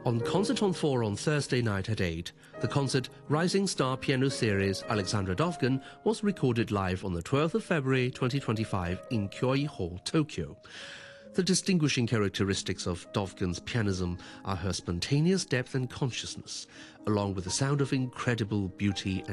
On Concert on 4 on Thursday night at 8, the concert Rising Star Piano Series Alexandra Dovgan was recorded live on the 12th of February 2025 in Kyoei Hall, Tokyo. The distinguishing characteristics of Dovgan's pianism are her spontaneous depth and consciousness, along with the sound of incredible beauty and